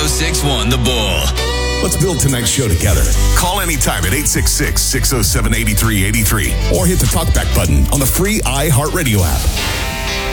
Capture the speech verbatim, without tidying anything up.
oh six one The Bull. Let's build tonight's show together. Call anytime at eight six six, six oh seven, eight three eight three or hit the talkback button on the free iHeartRadio app.